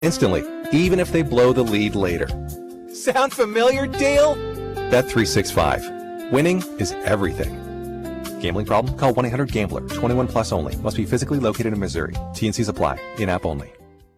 instantly, even if they blow the lead later. Sound familiar, Dale? Bet365. Winning is everything. Gambling problem? Call 1-800-GAMBLER. 21 plus only. Must be physically located in Missouri. T&Cs apply. In-app only.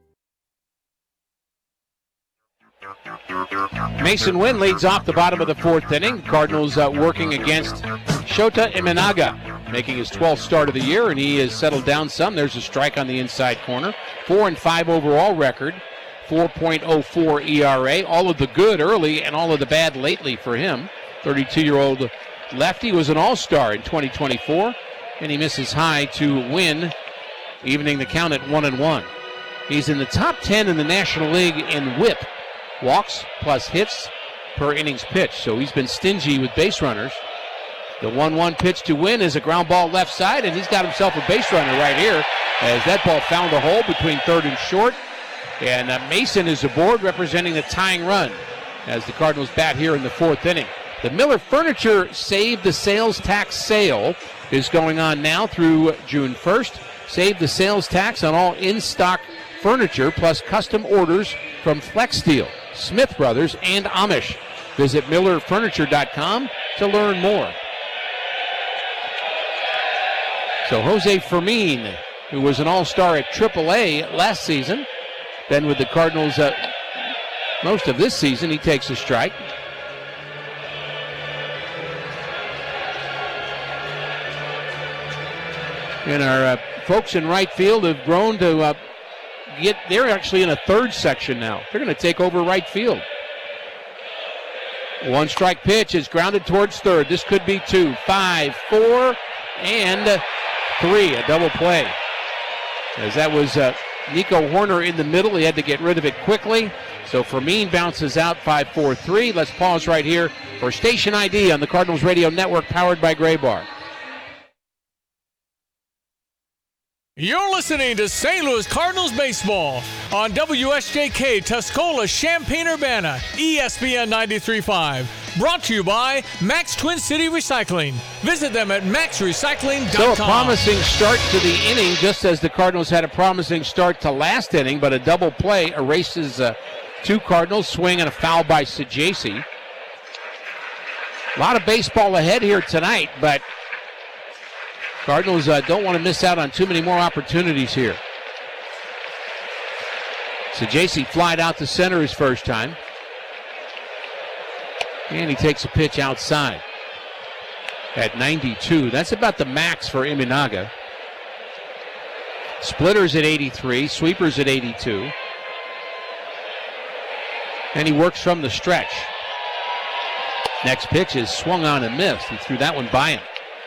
Mason Wynn leads off the bottom of the fourth inning. Cardinals working against Shota Imanaga, making his 12th start of the year, and he has settled down some. There's a strike on the inside corner. 4-5 overall record, 4.04 ERA. All of the good early and all of the bad lately for him. 32-year-old lefty was an all-star in 2024, and he misses high to win, evening the count at 1-1. He's in the top 10 in the National League in WHIP, walks plus hits per innings pitched. So he's been stingy with base runners. The 1-1 pitch to Win is a ground ball left side, and he's got himself a base runner right here as that ball found a hole between third and short. And Mason is aboard representing the tying run as the Cardinals bat here in the fourth inning. The Miller Furniture Save the Sales Tax sale is going on now through June 1st. Save the sales tax on all in-stock furniture plus custom orders from Flex Steel, Smith Brothers, and Amish. Visit MillerFurniture.com to learn more. So Jose Fermin, who was an all-star at AAA last season, been with the Cardinals most of this season, he takes a strike. And our folks in right field have grown to they're actually in a third section now. They're going to take over right field. One strike pitch is grounded towards third. This could be 2, 5, 4, and 3. A double play. As that was Nico Horner in the middle. He had to get rid of it quickly. So Fermin bounces out 5-4-3. Let's pause right here for Station ID on the Cardinals Radio Network powered by Gray Bar. You're listening to St. Louis Cardinals baseball on WSJK Tuscola Champaign-Urbana, ESPN 93.5. Brought to you by Max Twin City Recycling. Visit them at maxrecycling.com. So a promising start to the inning, just as the Cardinals had a promising start to last inning, but a double play erases two Cardinals. Swing and a foul by Sajaci. A lot of baseball ahead here tonight, but Cardinals don't want to miss out on too many more opportunities here. Sajaci flied out to center his first time. And he takes a pitch outside at 92. That's about the max for Imanaga. Splitters at 83, sweepers at 82. And he works from the stretch. Next pitch is swung on and missed. He threw that one by him.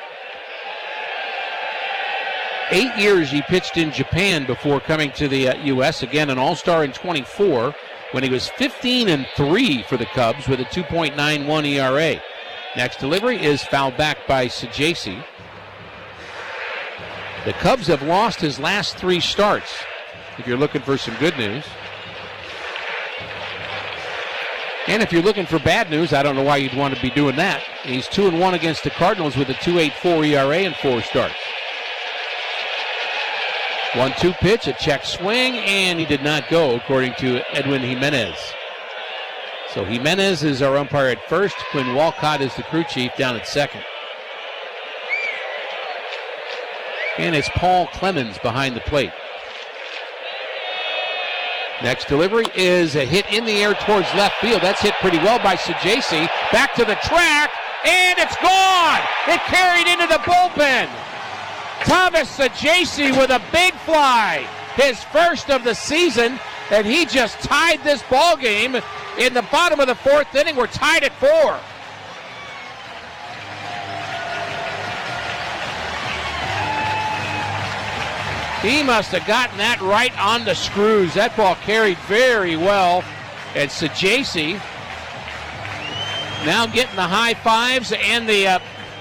8 years he pitched in Japan before coming to the U.S. Again, an all-star in 24 when he was 15-3 for the Cubs with a 2.91 ERA. Next delivery is fouled back by Sajaci. The Cubs have lost his last 3 starts, if you're looking for some good news. And if you're looking for bad news, I don't know why you'd want to be doing that. He's 2-1 against the Cardinals with a 2.84 ERA in 4 starts. 1-2 pitch, a check swing, and he did not go, according to Edwin Jimenez. So Jimenez is our umpire at first. Quinn Walcott is the crew chief down at second. And it's Paul Clemens behind the plate. Next delivery is a hit in the air towards left field. That's hit pretty well by Sajaci. Back to the track, and it's gone! It carried into the bullpen. Thomas Sajaci with a big fly, his first of the season, and he just tied this ball game in the bottom of the fourth inning. We're tied at 4. He must have gotten that right on the screws. That ball carried very well, and Sajaci now getting the high fives and the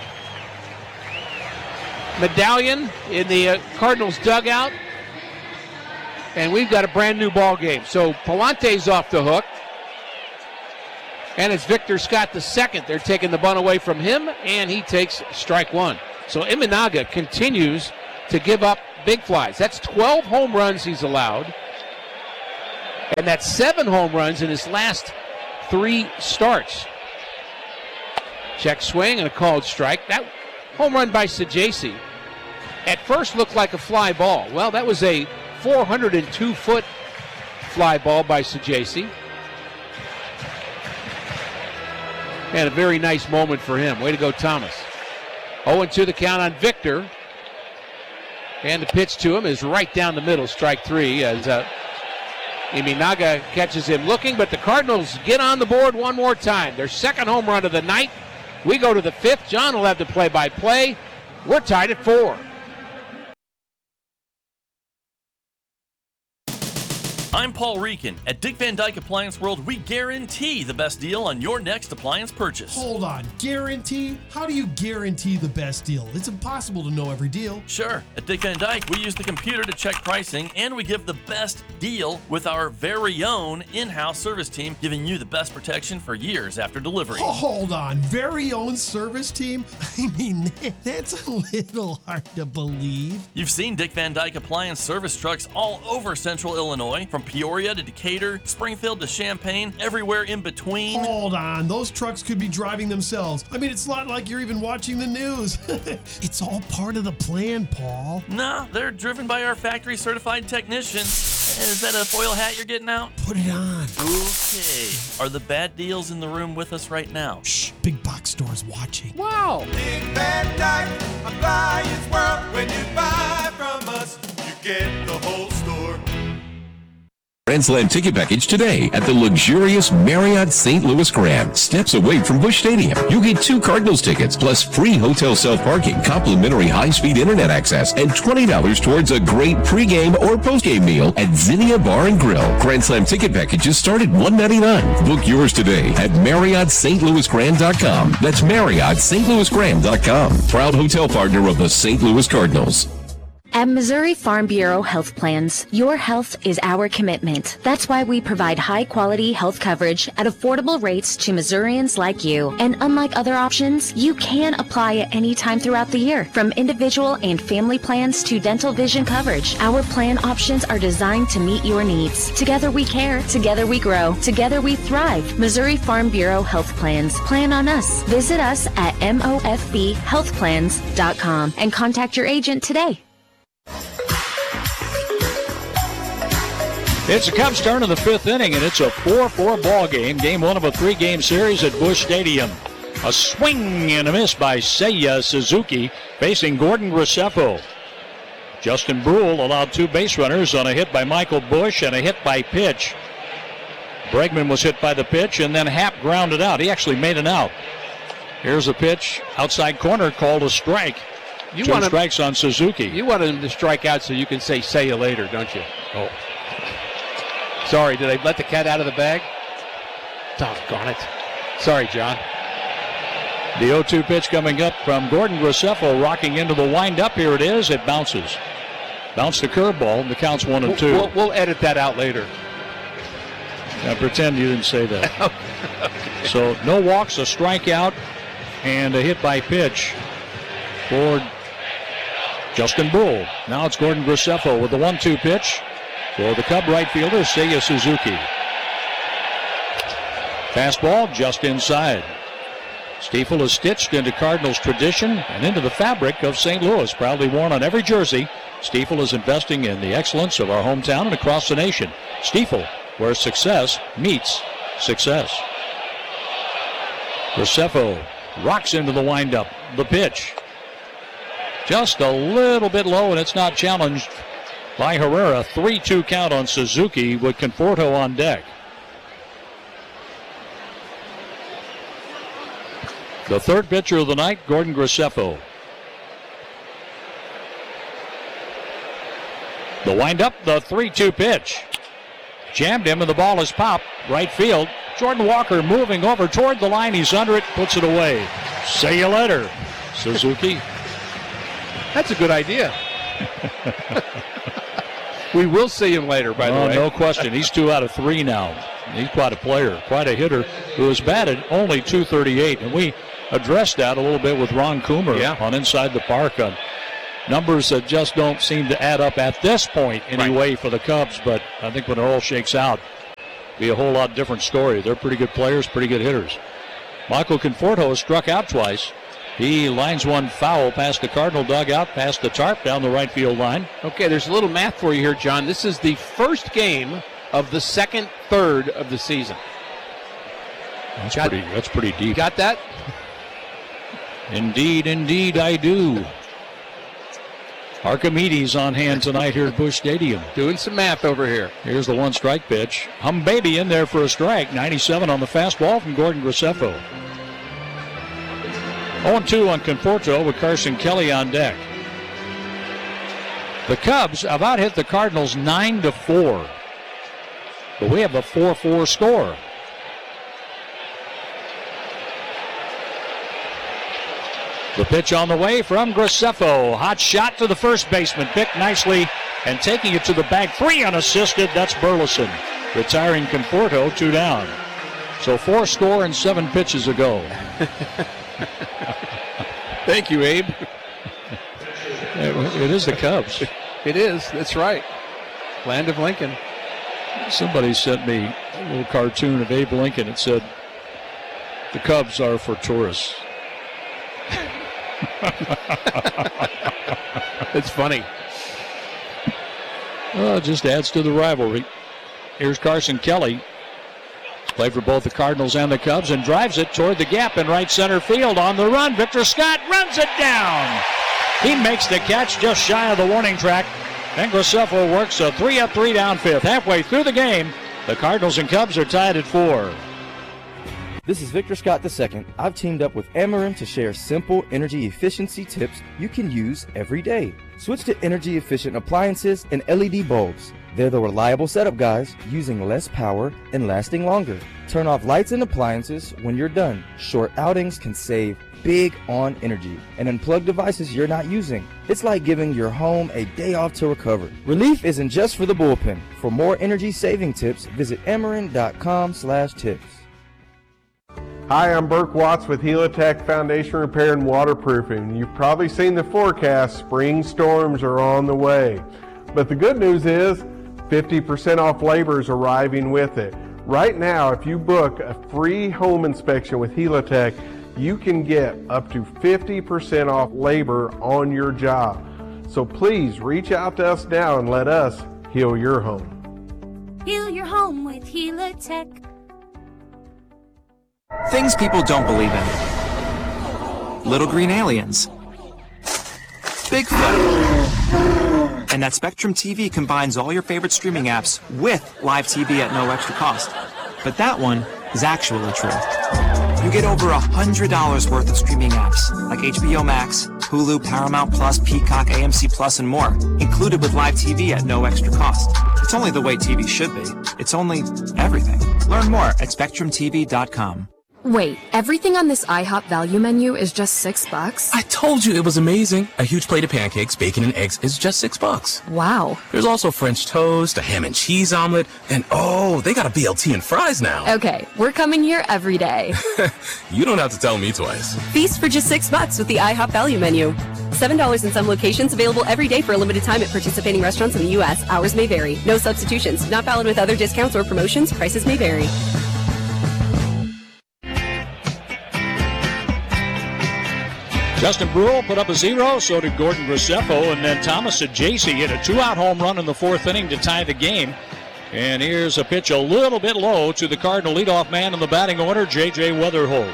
medallion in the Cardinals dugout, and we've got a brand new ball game. So Palante's off the hook, and it's Victor Scott II. They're taking the bunt away from him, and he takes strike 1. So Imanaga continues to give up big flies. That's 12 home runs he's allowed. And that's 7 home runs in his last 3 starts. Check swing and a called strike. That home run by Saggese at first looked like a fly ball. Well, that was a 402-foot fly ball by Saggese. And a very nice moment for him. Way to go, Thomas. 0-2 the count on Victor. And the pitch to him is right down the middle, strike 3, as Imanaga catches him looking. But the Cardinals get on the board one more time. Their second home run of the night. We go to the 5th. John will have the play-by-play. We're tied at 4. I'm Paul Reekin. At Dick Van Dyke Appliance World, we guarantee the best deal on your next appliance purchase. Hold on, guarantee? How do you guarantee the best deal? It's impossible to know every deal. Sure. At Dick Van Dyke, we use the computer to check pricing, and we give the best deal with our very own in-house service team, giving you the best protection for years after delivery. Oh, hold on, very own service team? I mean, that's a little hard to believe. You've seen Dick Van Dyke Appliance service trucks all over Central Illinois, from Peoria to Decatur, Springfield to Champaign, everywhere in between. Hold on, those trucks could be driving themselves. I mean, it's not like you're even watching the news. It's all part of the plan, Paul. Nah, they're driven by our factory certified technicians. Is that a foil hat you're getting out? Put it on. Okay. Are the bad deals in the room with us right now? Shh, big box store's watching. Wow. Big Van Dyke Appliance World. When you buy from us, you get the whole store. Grand Slam ticket package today at the luxurious Marriott St. Louis Grand, steps away from Busch Stadium. You get 2 Cardinals tickets plus free hotel self-parking, complimentary high-speed internet access, and $20 towards a great pregame or postgame meal at Zinnia Bar and Grill. Grand Slam ticket packages start at $199. Book yours today at MarriottStLouisGrand.com. That's MarriottStLouisGrand.com. Proud hotel partner of the St. Louis Cardinals. At Missouri Farm Bureau Health Plans, your health is our commitment. That's why we provide high-quality health coverage at affordable rates to Missourians like you. And unlike other options, you can apply at any time throughout the year, from individual and family plans to dental vision coverage. Our plan options are designed to meet your needs. Together we care, together we grow, together we thrive. Missouri Farm Bureau Health Plans. Plan on us. Visit us at mofbhealthplans.com and contact your agent today. It's a Cubs turn in the 5th inning, and it's a 4-4 ball game. Game 1 of a 3-game series at Busch Stadium. A swing and a miss by Seiya Suzuki facing Gordon Graceffo. Justin Brule allowed 2 base runners on a hit by Michael Busch and a hit by pitch. Bregman was hit by the pitch, and then Happ grounded out. He actually made an out. Here's a pitch, outside corner, called a strike. 2 strikes on Suzuki. You wanted him to strike out so you can say you later, don't you? Oh. Sorry, did I let the cat out of the bag? Doggone it. Sorry, John. The 0-2 pitch coming up from Gordon Graceffo, rocking into the windup. Here it is. It bounces. Bounced the curveball. The count's 1-2. We'll edit that out later. Now pretend you didn't say that. Okay. So no walks, a strikeout, and a hit by pitch for Justin Brule. Now it's Gordon Graceffo with the 1-2 pitch for the Cub right fielder, Seiya Suzuki. Fastball just inside. Stiefel is stitched into Cardinals tradition and into the fabric of St. Louis, proudly worn on every jersey. Stiefel is investing in the excellence of our hometown and across the nation. Stiefel, where success meets success. Graceffo rocks into the windup. The pitch just a little bit low, and it's not challenged by Herrera. 3-2 count on Suzuki with Conforto on deck. The third pitcher of the night, Gordon Graceffo. The windup, the 3-2 pitch. Jammed him, and the ball is popped. Right field. Jordan Walker moving over toward the line. He's under it, puts it away. See you later, Suzuki. That's a good idea. We will see him later, by the way. No question. He's 2 out of 3 now. He's quite a player, quite a hitter who has batted only .238. And we addressed that a little bit with Ron Coomer on Inside the Park on numbers that just don't seem to add up at this point anyway for the Cubs. But I think when it all shakes out, be a whole lot different story. They're pretty good players, pretty good hitters. Michael Conforto has struck out twice. He lines one foul past the Cardinal dugout, past the tarp down the right field line. Okay, there's a little math for you here, John. This is the first game of the second third of the season. That's pretty deep. Got that? Indeed, I do. Archimedes on hand tonight here at Busch Stadium. Doing some math over here. Here's the one strike pitch. Baby in there for a strike. 97 on the fastball from Gordon Graceffo. 0-2 on Conforto with Carson Kelly on deck. The Cubs about hit the Cardinals 9-4. But we have a 4-4 score. The pitch on the way from Graceffo. Hot shot to the first baseman. Picked nicely and taking it to the bag. 3 unassisted. That's Burleson. Retiring Conforto, 2 down. So 4 score and 7 pitches ago. Thank you, Abe. It is the Cubs. It is. That's right. Land of Lincoln. Somebody sent me a little cartoon of Abe Lincoln. It said, "The Cubs are for tourists." It's funny. Well, it just adds to the rivalry. Here's Carson Kelly. Played for both the Cardinals and the Cubs and drives it toward the gap in right center field. On the run, Victor Scott runs it down. He makes the catch just shy of the warning track. And Graceffo works a 3-up, 3-down fifth. Halfway through the game, the Cardinals and Cubs are tied at 4. This is Victor Scott II. I've teamed up with Ameren to share simple energy efficiency tips you can use every day. Switch to energy efficient appliances and LED bulbs. They're the reliable setup guys, using less power and lasting longer. Turn off lights and appliances when you're done. Short outings can save big on energy, and unplug devices you're not using. It's like giving your home a day off to recover. Relief isn't just for the bullpen. For more energy saving tips, visit Ameren.com/tips. Hi, I'm Burke Watts with Helitech Foundation Repair and Waterproofing. You've probably seen the forecast. Spring storms are on the way. But the good news is 50% off labor is arriving with it. Right now, if you book a free home inspection with Helitech, you can get up to 50% off labor on your job. So please reach out to us now and let us heal your home. Heal your home with Helitech. Things people don't believe in. Little green aliens. Bigfoot. And that Spectrum TV combines all your favorite streaming apps with live TV at no extra cost. But that one is actually true. You get over $100 worth of streaming apps like HBO Max, Hulu, Paramount Plus, Peacock, AMC Plus, and more, included with live TV at no extra cost. It's only the way TV should be. It's only everything. Learn more at SpectrumTV.com. Wait, everything on this IHOP value menu is just $6? I told you it was amazing. A huge plate of pancakes, bacon, and eggs is just $6. Wow. There's also French toast, a ham and cheese omelet, and oh, they got a BLT and fries now. Okay, we're coming here every day. You don't have to tell me twice. Feast for just $6 with the IHOP value menu. $7 in some locations, available every day for a limited time at participating restaurants in the U.S. Hours may vary. No substitutions. Not valid with other discounts or promotions. Prices may vary. Justin Brule put up a 0, so did Gordon Graceffo, and then Thomas Ajacey hit a 2-out home run in the 4th inning to tie the game. And here's a pitch a little bit low to the Cardinal leadoff man in the batting order, J.J. Weatherholt.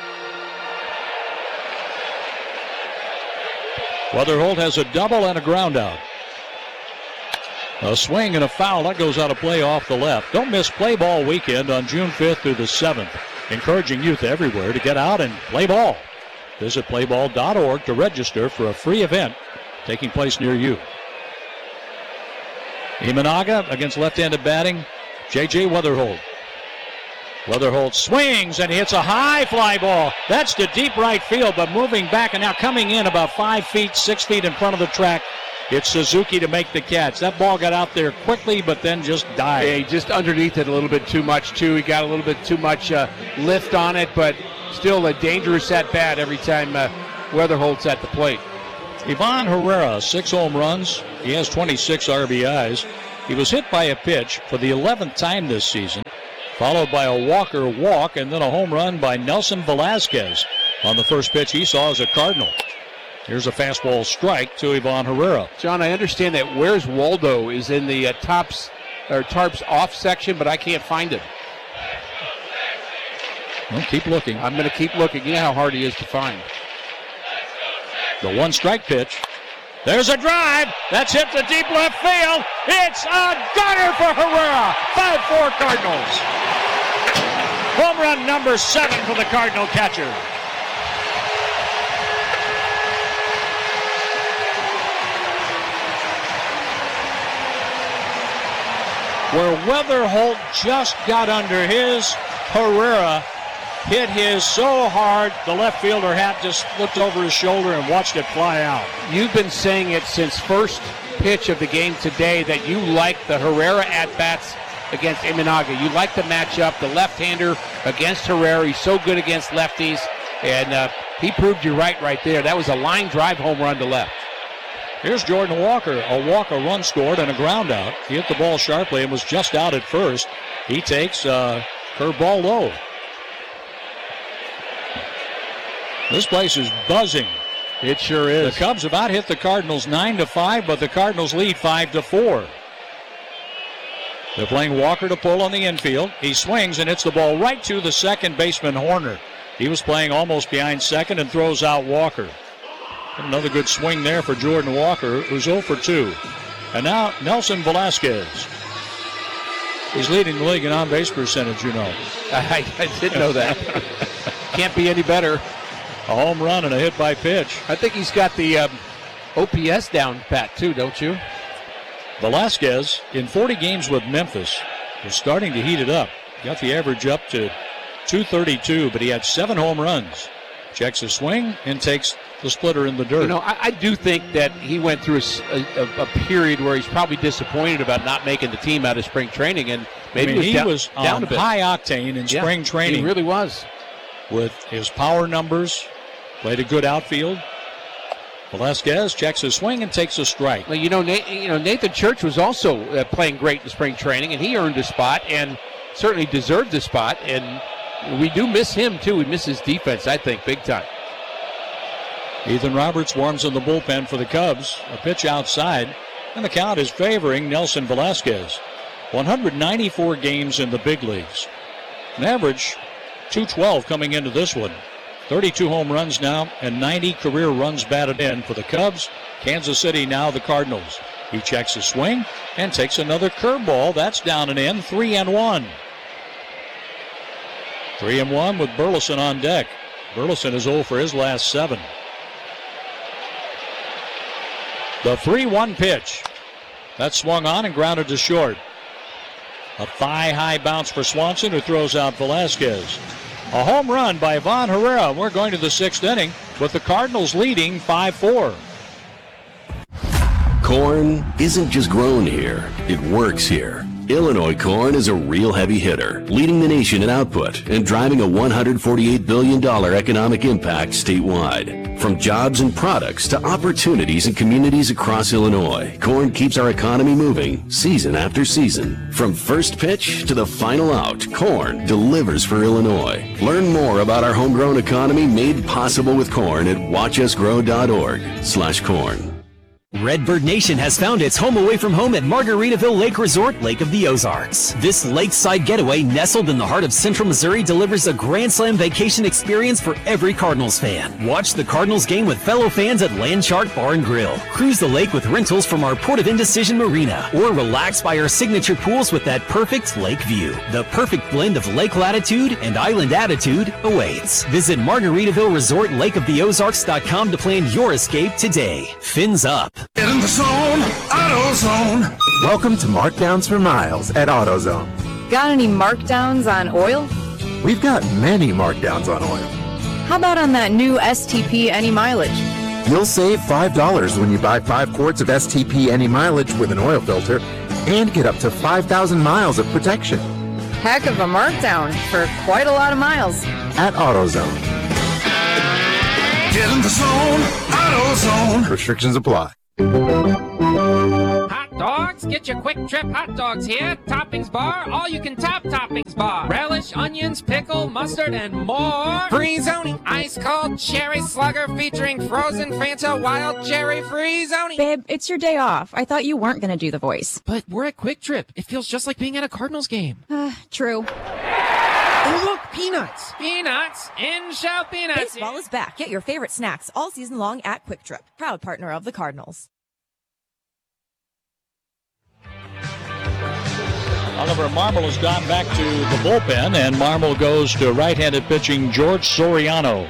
Weatherholt has a double and a ground out. A swing and a foul. That goes out of play off the left. Don't miss Play Ball Weekend on June 5th through the 7th. Encouraging youth everywhere to get out and play ball. Visit playball.org to register for a free event taking place near you. Imanaga against left-handed batting, J.J. Weatherholt. Weatherholt swings and he hits a high fly ball. That's to deep right field, but moving back and now coming in about 5 feet, 6 feet in front of the track. It's Suzuki to make the catch. That ball got out there quickly, but then just died. Yeah, just underneath it a little bit too much, too. He got a little bit too much lift on it, but still a dangerous at-bat every time Weatherholt's at the plate. Ivan Herrera, 6 home runs. He has 26 RBIs. He was hit by a pitch for the 11th time this season. followed by a Walker walk, and then a home run by Nelson Velasquez on the first pitch he saw as a Cardinal. Here's a fastball strike to Ivan Herrera. John, I understand that Where's Waldo is in the Tarp's off section, but I can't find him. Well, keep looking. I'm going to keep looking. You know how hard he is to find. The one strike pitch. There's a drive. That's hit to deep left field. It's a gunner for Herrera. 5-4 Cardinals. Home run number 7 for the Cardinal catcher. Where Weatherholt just got under his, Herrera hit his so hard the left fielder hat just looked over his shoulder and watched it fly out. You've been saying it since first pitch of the game today that you like the Herrera at-bats against Imanaga. You like the matchup, the left-hander against Herrera. He's so good against lefties, and he proved you right there. That was a line drive home run to left. Here's Jordan Walker. A walk, a run scored, and a ground out. He hit the ball sharply and was just out at first. He takes curveball low. This place is buzzing. It sure is. The Cubs about hit the Cardinals 9-5, but the Cardinals lead 5-4. They're playing Walker to pull on the infield. He swings and hits the ball right to the second baseman, Horner. He was playing almost behind second and throws out Walker. Another good swing there for Jordan Walker, who's 0 for 2. And now Nelson Velasquez. He's leading the league in on-base percentage, you know. I did know that. Can't be any better. A home run and a hit by pitch. I think he's got the OPS down pat, too, don't you? Velasquez, in 40 games with Memphis, was starting to heat it up. Got the average up to 232, but he had 7 home runs. Checks his swing and takes the splitter in the dirt. You know, I do think that he went through a period where he's probably disappointed about not making the team out of spring training, and maybe he was down on a bit. high octane in spring training. He really was. With his power numbers, played a good outfield. Velasquez checks his swing and takes a strike. Well, Nathan Church was also playing great in spring training, and he earned a spot and certainly deserved a spot. And we do miss him too. We miss his defense, I think, big time. Ethan Roberts warms in the bullpen for the Cubs. A pitch outside, and the count is favoring Nelson Velasquez. 194 games in the big leagues. An average 212 coming into this one. 32 home runs now and 90 career runs batted in for the Cubs. Kansas City now the Cardinals. He checks his swing and takes another curveball. That's down and in. 3-1. 3-1 with Burleson on deck. Burleson is 0 for his last 7. The 3-1 pitch. That swung on and grounded to short. A thigh-high bounce for Swanson, who throws out Velasquez. A home run by Ivan Herrera. We're going to the 6th inning with the Cardinals leading 5-4. Corn isn't just grown here, it works here. Illinois corn is a real heavy hitter, leading the nation in output and driving a $148 billion economic impact statewide. From jobs and products to opportunities in communities across Illinois, corn keeps our economy moving season after season. From first pitch to the final out, corn delivers for Illinois. Learn more about our homegrown economy made possible with corn at watchusgrow.org/corn. Redbird Nation has found its home away from home at Margaritaville Lake Resort, Lake of the Ozarks. This lakeside getaway, nestled in the heart of Central Missouri, delivers a Grand Slam vacation experience for every Cardinals fan. Watch the Cardinals game with fellow fans at Landshark Bar and Grill. Cruise the lake with rentals from our Port of Indecision Marina, or relax by our signature pools with that perfect lake view. The perfect blend of lake latitude and island attitude awaits. Visit Margaritaville Resort Lake of the Ozarks.com to plan your escape today. Fins up. Get in the zone, AutoZone. Welcome to Markdowns for Miles at AutoZone. Got any markdowns on oil? We've got many markdowns on oil. How about on that new STP Any Mileage? You'll save $5 when you buy 5 quarts of STP Any Mileage with an oil filter and get up to 5,000 miles of protection. Heck of a markdown for quite a lot of miles. At AutoZone. Get in the zone, AutoZone. Restrictions apply. Hot dogs, Get your Quick Trip hot dogs here. Toppings bar, all you can top toppings bar. Relish, onions, pickle, mustard, and more. Free-zoni, ice cold cherry slugger featuring frozen Fanta wild cherry Free-zoni. Babe, it's your day off. I thought you weren't going to do the voice. But we're at Quick Trip. It feels just like being at a Cardinals game. True. Oh, look, peanuts. Peanuts. In-shell peanuts. Baseball is back. Get your favorite snacks all season long at Quick Trip, proud partner of the Cardinals. Oliver Marmol has gone back to the bullpen, and Marmol goes to right-handed pitching George Soriano.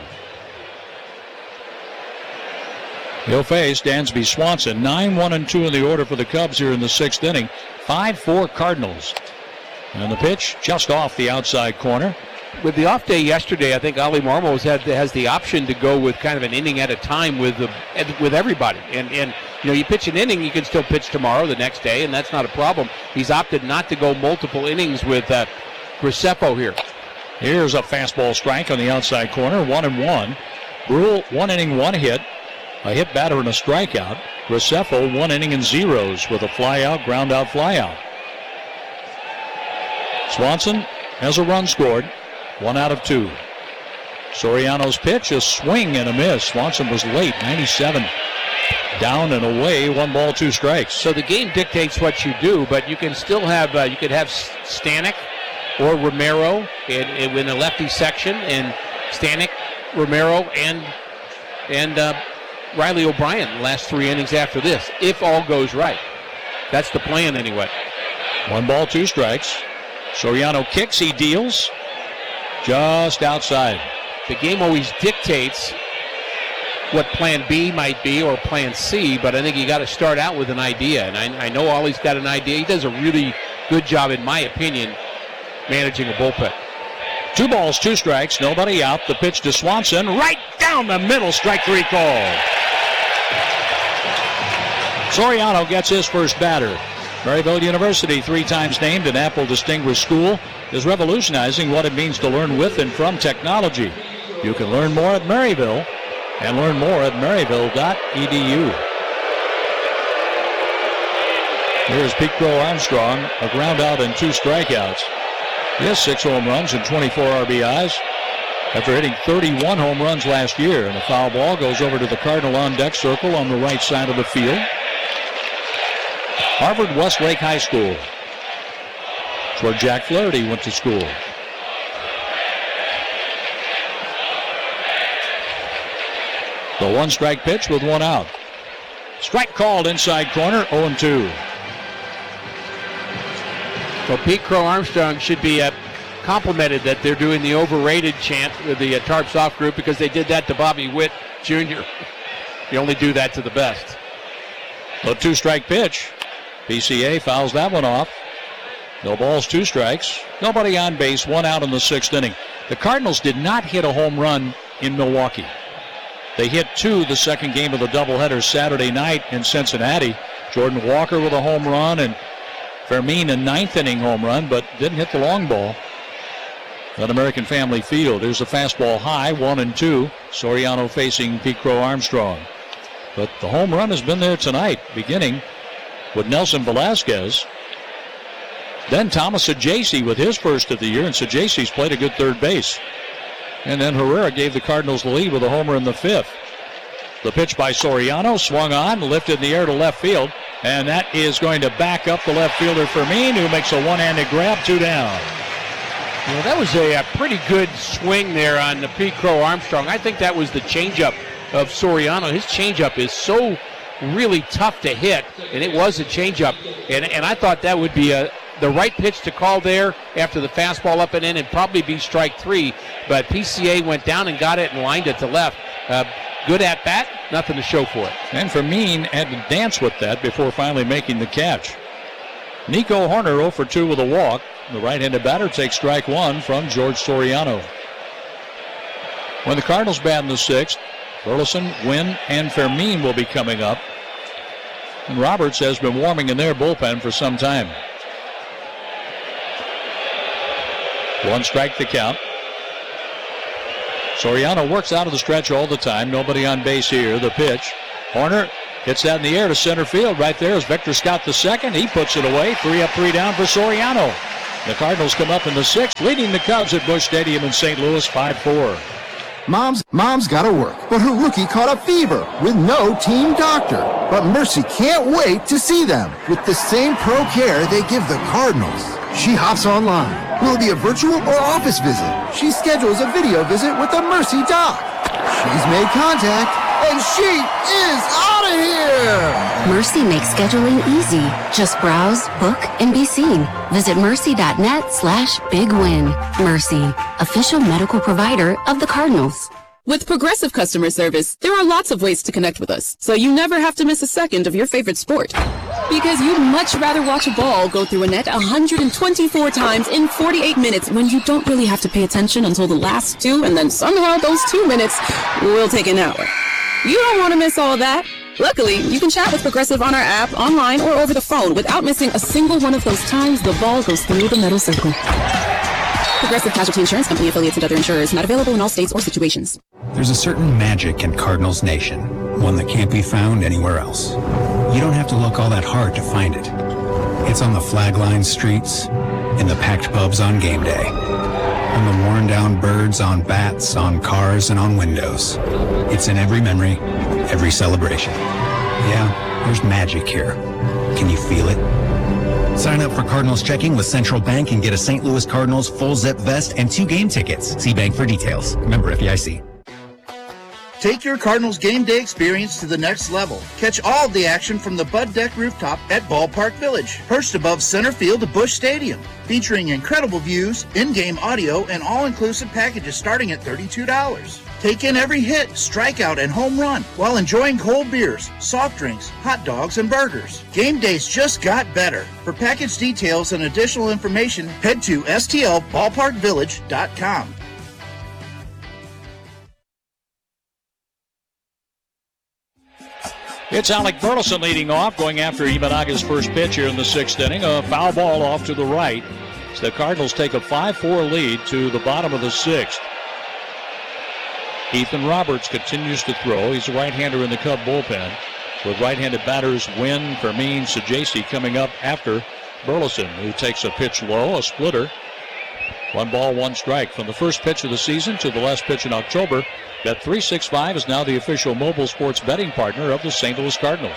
He'll face Dansby Swanson. 9-1-2 in the order for the Cubs here in the 6th inning. 5-4 Cardinals. And the pitch just off the outside corner. With the off day yesterday, I think Ollie Marmol has the option to go with kind of an inning at a time with everybody. And you know, you pitch an inning, you can still pitch tomorrow, the next day, and that's not a problem. He's opted not to go multiple innings with Graceffo here. Here's a fastball strike on the outside corner, 1-1. Brule, 1 inning, 1 hit. A hit batter and a strikeout. Graceffo, 1 inning and zeros with a fly-out, ground-out, fly-out. Swanson has a run scored. 1 out of 2. Soriano's pitch, a swing and a miss. Swanson was late, 97. Down and away, 1 ball, 2 strikes. So the game dictates what you do, but you can still have, you could have Stanek or Romero in the lefty section, and Stanek, Romero, and Riley O'Brien the last 3 innings after this, if all goes right. That's the plan anyway. 1 ball, 2 strikes. Soriano kicks, he deals. Just outside. The game always dictates what plan B might be or plan C, but I think you got to start out with an idea. And I know Ollie's got an idea. He does a really good job, in my opinion, managing a bullpen. 2 balls, 2 strikes, nobody out. The pitch to Swanson, right down the middle, strike 3 call. Soriano gets his first batter. Maryville University, 3 times named an Apple Distinguished School, is revolutionizing what it means to learn with and from technology. You can learn more at Maryville and learn more at maryville.edu. Here's Pete Crow Armstrong, a ground out and 2 strikeouts. He has 6 home runs and 24 RBIs after hitting 31 home runs last year. And a foul ball goes over to the Cardinal on deck circle on the right side of the field. Harvard Westlake High School. It's where Jack Flaherty went to school. The 1-strike pitch with 1 out. Strike called inside corner, 0-2. So Pete Crow Armstrong should be complimented that they're doing the overrated chant with the Tarps Off group, because they did that to Bobby Witt Jr. You only do that to the best. The 2-strike pitch. PCA fouls that one off. No balls, 2 strikes. Nobody on base, 1 out in the 6th inning. The Cardinals did not hit a home run in Milwaukee. They hit 2 the second game of the doubleheader Saturday night in Cincinnati. Jordan Walker with a home run and Fermin a 9th inning home run, but didn't hit the long ball at American Family Field. There's a fastball high, 1-2. Soriano facing Pete Crow Armstrong. But the home run has been there tonight, beginning with Nelson Velasquez. Then Thomas Sajaci with his first of the year, and Sajaci's played a good third base. And then Herrera gave the Cardinals the lead with a homer in the 5th. The pitch by Soriano, swung on, lifted in the air to left field, and that is going to back up the left fielder Fermin, who makes a one-handed grab, 2 down. Well, that was a pretty good swing there on the Pete Crow Armstrong. I think that was the changeup of Soriano. His changeup is so really tough to hit, and it was a changeup. And I thought that would be the right pitch to call there after the fastball up and in, and probably be strike 3. But PCA went down and got it and lined it to left. Good at bat, nothing to show for it. And Fermin had to dance with that before finally making the catch. Nico Horner 0 for 2 with a walk. The right-handed batter takes strike 1 from George Soriano. When the Cardinals bat in the 6th, Burleson, Wynn, and Fermin will be coming up. And Roberts has been warming in their bullpen for some time. 1 strike the count. Soriano works out of the stretch all the time. Nobody on base here. The pitch. Horner Hits that in the air to center field. Right there is Victor Scott II. He puts it away. 3 up, 3 down for Soriano. The Cardinals come up in the 6th, leading the Cubs at Busch Stadium in St. Louis 5-4. Mom's got to work, but her rookie caught a fever with no team doctor. But Mercy can't wait to see them with the same pro care they give the Cardinals. She hops online. Will it be a virtual or office visit? She schedules a video visit with the Mercy doc. She's made contact, and she is out of here! Mercy makes scheduling easy. Just browse, book, and be seen. Visit mercy.net/bigwin. Mercy, official medical provider of the Cardinals. With Progressive customer service, there are lots of ways to connect with us, so you never have to miss a second of your favorite sport. Because you'd much rather watch a ball go through a net 124 times in 48 minutes when you don't really have to pay attention until the last 2, and then somehow those 2 minutes will take an hour. You don't want to miss all that. Luckily, you can chat with Progressive on our app, online, or over the phone without missing a single one of those times the ball goes through the metal circle. Progressive Casualty Insurance Company, affiliates, and other insurers. Not available in all states or situations. There's a certain magic in Cardinals Nation, one that can't be found anywhere else. You don't have to look all that hard to find it. It's on the flag-lined streets, in the packed pubs on game day, on the worn-down birds on bats, on cars, and on windows. It's in every memory, every celebration. Yeah, there's magic here. Can you feel it? Sign up for Cardinals checking with Central Bank and get a St. Louis Cardinals full zip vest and 2 game tickets. See bank for details. Member FDIC. Take your Cardinals game day experience to the next level. Catch all of the action from the Bud Deck rooftop at Ballpark Village, perched above center field of Busch Stadium, featuring incredible views, in-game audio, and all-inclusive packages starting at $32. Take in every hit, strikeout, and home run while enjoying cold beers, soft drinks, hot dogs, and burgers. Game days just got better. For package details and additional information, head to stlballparkvillage.com. It's Alec Burleson leading off, going after Imanaga's first pitch here in the 6th inning. A foul ball off to the right. So the Cardinals take a 5-4 lead to the bottom of the 6th. Ethan Roberts continues to throw. He's a right-hander in the Cub bullpen, with right-handed batters Wynn, Fermin, Sajaci coming up after Burleson, who takes a pitch low, a splitter. 1 ball, 1 strike. From the first pitch of the season to the last pitch in October, Bet365 is now the official mobile sports betting partner of the St. Louis Cardinals.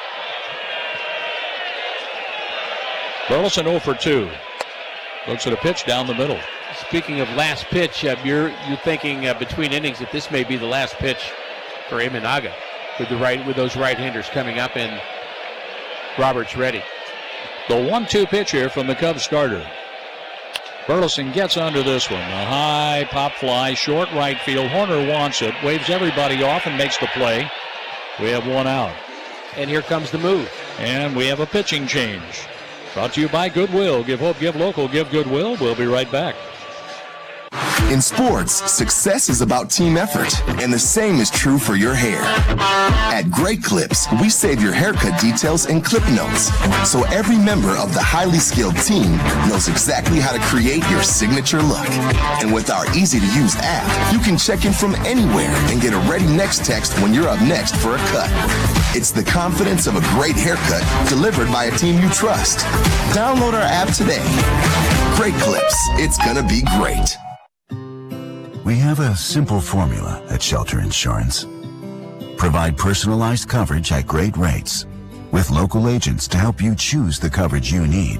Burleson 0 for 2. Looks at a pitch down the middle. Speaking of last pitch, you're thinking between innings that this may be the last pitch for Imanaga with those right-handers coming up and Roberts ready. The 1-2 pitch here from the Cubs starter. Burleson gets under this one. A high pop fly, short right field. Horner wants it, waves everybody off and makes the play. We have 1 out. And here comes the move. And we have a pitching change. Brought to you by Goodwill. Give hope, give local, give Goodwill. We'll be right back. In sports, success is about team effort, and the same is true for your hair. At Great Clips, we save your haircut details in clip notes, so every member of the highly skilled team knows exactly how to create your signature look. And with our easy-to-use app, you can check in from anywhere and get a ready next text when you're up next for a cut. It's the confidence of a great haircut delivered by a team you trust. Download our app today. Great Clips. It's gonna be great. We have a simple formula at Shelter Insurance. Provide personalized coverage at great rates with local agents to help you choose the coverage you need.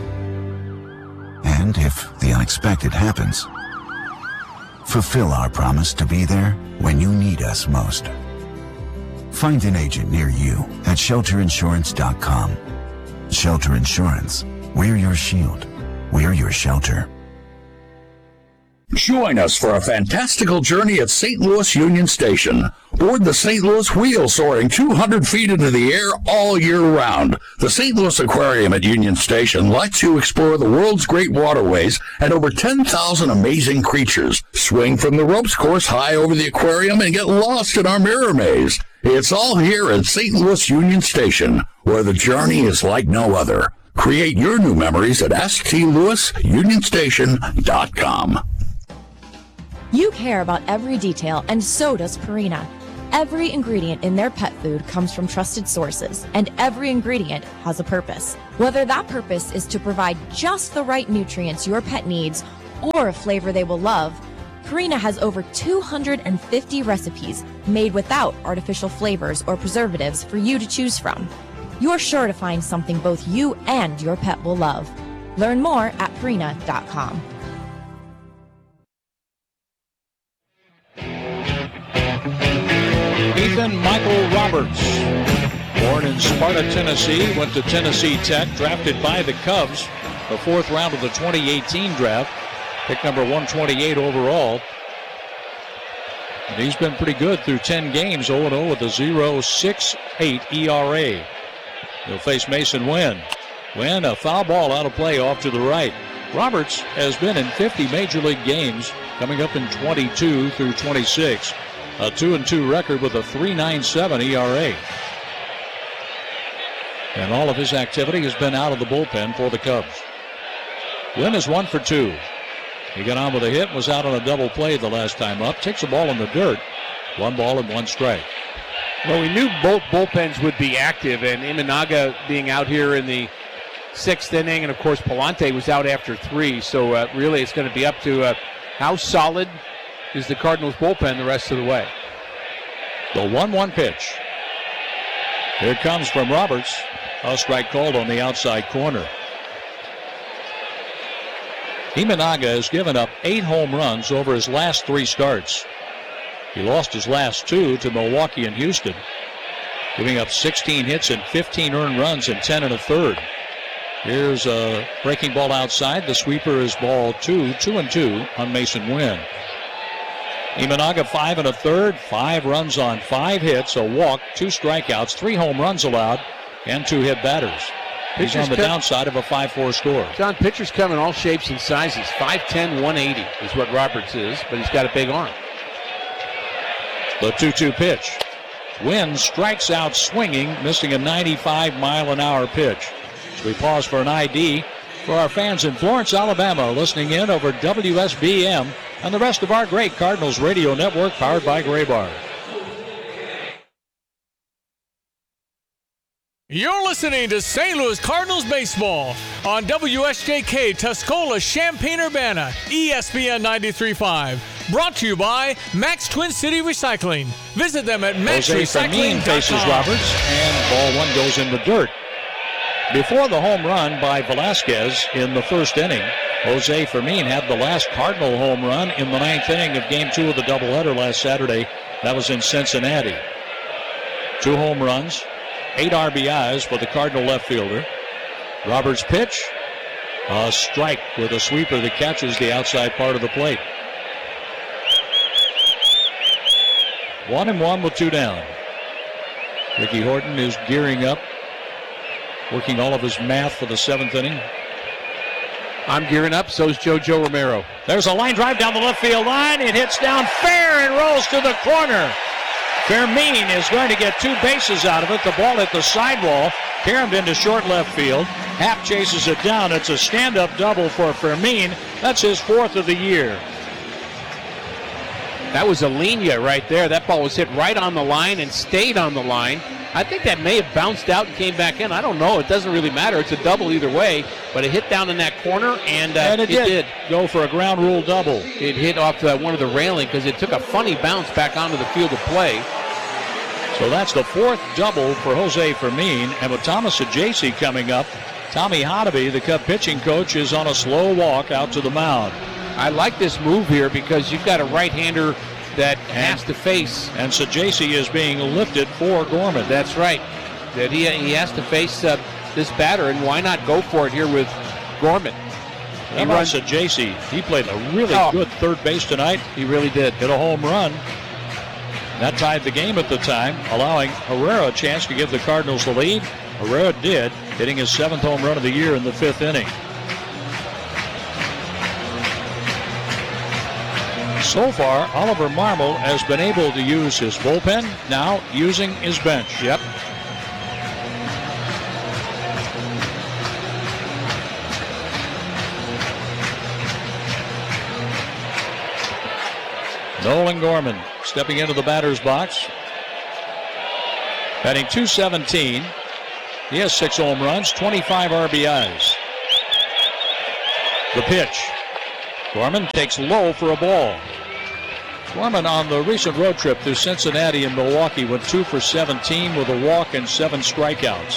And if the unexpected happens, fulfill our promise to be there when you need us most. Find an agent near you at shelterinsurance.com. Shelter Insurance. We're your shield. We're your shelter. Join us for a fantastical journey at St. Louis Union Station. Board the St. Louis Wheel, soaring 200 feet into the air all year round. The St. Louis Aquarium at Union Station lets you explore the world's great waterways and over 10,000 amazing creatures. Swing from the ropes course high over the aquarium and get lost in our mirror maze. It's all here at St. Louis Union Station, where the journey is like no other. Create your new memories at stlouisunionstation.com. You care about every detail, and so does Purina. Every ingredient in their pet food comes from trusted sources, and every ingredient has a purpose. Whether that purpose is to provide just the right nutrients your pet needs or a flavor they will love, Purina has over 250 recipes made without artificial flavors or preservatives for you to choose from. You're sure to find something both you and your pet will love. Learn more at Purina.com. Ethan Michael Roberts, born in Sparta, Tennessee, went to Tennessee Tech, drafted by the Cubs, the 4th round of the 2018 draft, pick number 128 overall. And he's been pretty good through 10 games, 0-0 with a 0.68 ERA. He'll face Mason Wynn. Wynn, a foul ball out of play off to the right. Roberts has been in 50 Major League games, coming up in 22 through 26. A 2-2 record with a 3.97 ERA. And all of his activity has been out of the bullpen for the Cubs. Wynn is 1 for 2. He got on with a hit, was out on a double play the last time up. Takes a ball in the dirt. 1 ball and 1 strike. Well, we knew both bullpens would be active, and Imanaga being out here in the 6th inning, and of course Palante was out after 3. So really it's going to be up to how solid is the Cardinals bullpen the rest of the way. The 1-1 pitch. Here it comes from Roberts. A strike called on the outside corner. Imanaga has given up 8 home runs over his last 3 starts. He lost his last 2 to Milwaukee and Houston, giving up 16 hits and 15 earned runs in 10 1/3. Here's a breaking ball outside. The sweeper is ball 2, 2-2 on Mason Wynn. Imanaga 5 1/3, 5 runs on 5 hits, a walk, 2 strikeouts, 3 home runs allowed, and 2 hit batters. He's on the downside of a 5-4 score. John, pitchers come in all shapes and sizes. 5'10", 180 is what Roberts is, but he's got a big arm. The 2-2 pitch. Wynn strikes out swinging, missing a 95-mile-an-hour pitch. So we pause for an ID for our fans in Florence, Alabama, listening in over WSBM and the rest of our great Cardinals radio network powered by Graybar. You're listening to St. Louis Cardinals baseball on WSJK Tuscola, Champaign-Urbana, ESPN 93.5. Brought to you by Max Twin City Recycling. Visit them at maxrecycling.com. Faces Roberts, and ball 1 goes in the dirt. Before the home run by Velasquez in the 1st inning, Jose Fermin had the last Cardinal home run in the 9th inning of Game 2 of the doubleheader last Saturday. That was in Cincinnati. 2 home runs, 8 RBIs for the Cardinal left fielder. Roberts' pitch, a strike with a sweeper that catches the outside part of the plate. 1-1 with 2 down. Ricky Horton is gearing up, working all of his math for the 7th inning. I'm gearing up, so's JoJo Romero. There's a line drive down the left field line. It hits down fair and rolls to the corner. Fermin is going to get 2 bases out of it. The ball hit the sidewall, caromed into short left field. Happ chases it down. It's a stand-up double for Fermin. That's his 4th of the year. That was a linea right there. That ball was hit right on the line and stayed on the line. I think that may have bounced out and came back in. I don't know. It doesn't really matter. It's a double either way. But it hit down in that corner, and it did go for a ground rule double. It hit off one of the railing because it took a funny bounce back onto the field of play. So that's the 4th double for Jose Fermin. And with Thomas Ajayce coming up, Tommy Hotoby, the Cub pitching coach, is on a slow walk out to the mound. I like this move here because you've got a right-hander that has to face. And Sajasi is being lifted for Gorman. That's right. That he has to face this batter, and why not go for it here with Gorman? He runs Sajasi. He played a really good third base tonight. He really did. Hit a home run. That tied the game at the time, allowing Herrera a chance to give the Cardinals the lead. Herrera did, hitting his 7th home run of the year in the 5th inning. So far, Oliver Marmol has been able to use his bullpen, now using his bench. Yep. Nolan Gorman stepping into the batter's box. Batting .217. He has 6 home runs, 25 RBIs. The pitch. Gorman takes low for a ball. Gorman on the recent road trip through Cincinnati and Milwaukee went 2 for 17 with a walk and 7 strikeouts.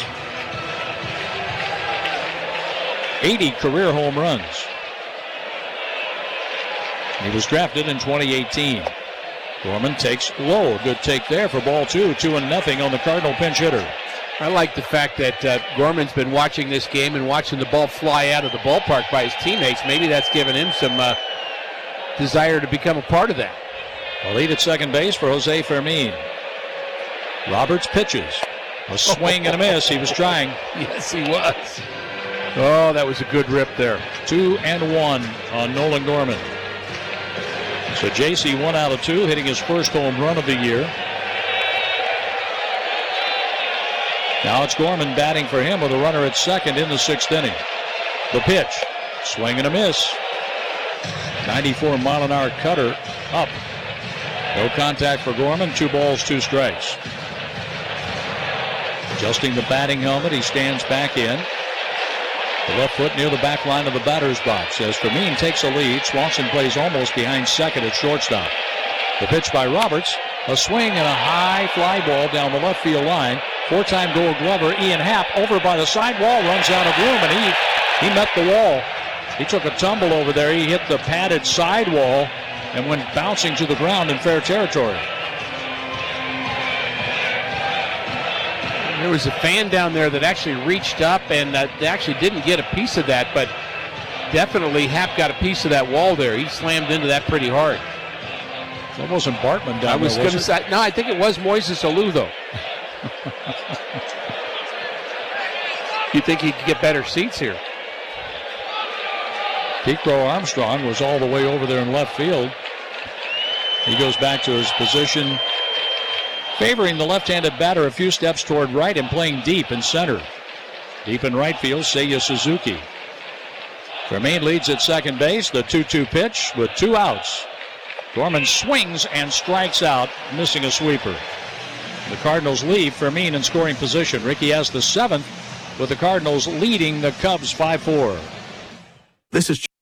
80 career home runs. He was drafted in 2018. Gorman takes low. Good take there for ball 2. 2-0 on the Cardinal pinch hitter. I like the fact that Gorman's been watching this game and watching the ball fly out of the ballpark by his teammates. Maybe that's given him some desire to become a part of that. A lead at second base for Jose Fermin. Roberts pitches. A swing and a miss. He was trying. Yes, he was. Oh, that was a good rip there. 2-1 on Nolan Gorman. So JC 1 out of 2, hitting his first home run of the year. Now it's Gorman batting for him with a runner at second in the 6th inning. The pitch. Swing and a miss. 94-mile-an-hour cutter up. No contact for Gorman. 2 balls, 2 strikes. Adjusting the batting helmet, he stands back in. The left foot near the back line of the batter's box. As Fermin takes a lead, Swanson plays almost behind second at shortstop. The pitch by Roberts. A swing and a high fly ball down the left field line. 4-time Gold Glover Ian Happ over by the sidewall, runs out of room, and he met the wall. He took a tumble over there. He hit the padded sidewall and went bouncing to the ground in fair territory. There was a fan down there that actually reached up and actually didn't get a piece of that, but definitely Happ got a piece of that wall there. He slammed into that pretty hard. That wasn't Bartman down there, I was going to say, no, I think it was Moises Alou, though. You think he could get better seats here? Pete-Crow Armstrong was all the way over there in left field. He goes back to his position, favoring the left-handed batter a few steps toward right and playing deep in center. Deep in right field, Seiya Suzuki. Fermin leads at second base. The 2-2 pitch with 2 outs. Gorman swings and strikes out, missing a sweeper. The Cardinals leave Fermin in scoring position. Ricky has the 7th, with the Cardinals leading the Cubs 5-4. This is